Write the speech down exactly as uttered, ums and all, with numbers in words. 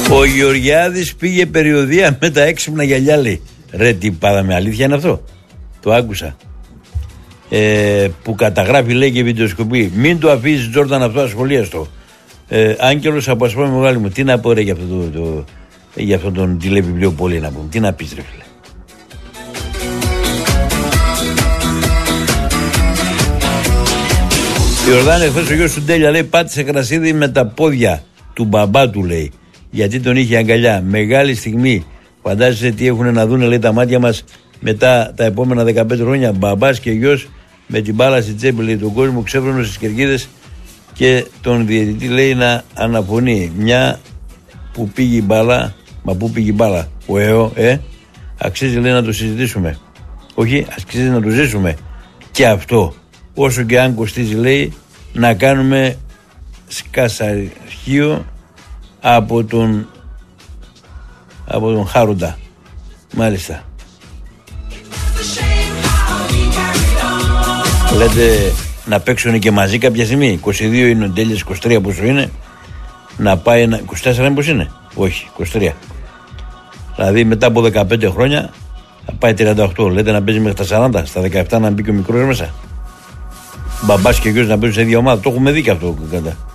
Ο Γεωργιάδης πήγε περιοδεία με τα έξυπνα γυαλιά, λέει. Ρε τι πάδαμε, αλήθεια είναι αυτό? Το άκουσα. Ε, που καταγράφει, λέει, και βιντεοσκοπεί. Μην το αφήσεις, Τζόρνταν, αυτό ασχολίαστο. Ε, Άγγελος από ας πούμε μεγάλη μου. Τι να πω, ρε, για αυτό το, το, για αυτόν τον τηλεβιβλίο πολύ να πούμε. Τι να πεις, ρε φίλε. Η Ορδάνη εχθές ο γιος του Ντέλια, λέει, πάτησε κρασίδι με τα πόδια του μπαμπά του, λέει, γιατί τον είχε αγκαλιά. Μεγάλη στιγμή. Φαντάζεσαι τι έχουν να δουν, λέει, τα μάτια μας μετά τα επόμενα δεκαπέντε χρόνια. Μπαμπάς και γιος με την μπάλα στη τσέπη, λέει, τον κόσμο ξέφρονο στις κερκίδες και τον διαιτητή, λέει, να αναφωνεί. Μια που πήγε η μπάλα, μα που πήγε η μπάλα. Ο ΕΟ, ε, αξίζει, λέει, να το συζητήσουμε. Όχι, αξίζει να το ζήσουμε. Και αυτό, όσο και αν κοστίζει, λέει, να κάνουμε σκασαρχείο από τον από τον Χάροντα. Μάλιστα. Λέτε να παίξουν και μαζί κάποια στιγμή. είκοσι δύο είναι ο Ντέλιας, είκοσι τρία πόσο είναι. Να πάει ένα. είκοσι τέσσερα είναι πως είναι? Όχι, είκοσι τρία. Δηλαδή μετά από δεκαπέντε χρόνια θα πάει τριάντα οκτώ. Λέτε να παίζει μέχρι τα σαράντα, στα δεκαεπτά να μπει και ο μικρός μέσα. Μπαμπάς και γιος να παίζουν σε ίδια ομάδα. Το έχουμε δει και αυτό κατά.